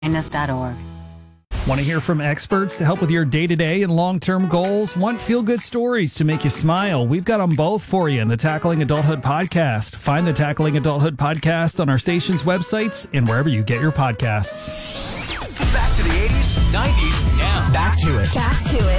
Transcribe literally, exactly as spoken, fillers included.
kindness dot org. Want to hear from experts to help with your day-to-day and long-term goals? Want feel-good stories to make you smile? We've got them both for you in the Tackling Adulthood podcast. Find the Tackling Adulthood podcast on our station's websites and wherever you get your podcasts. Back to the eighties, nineties, now. Back to it. Back to it.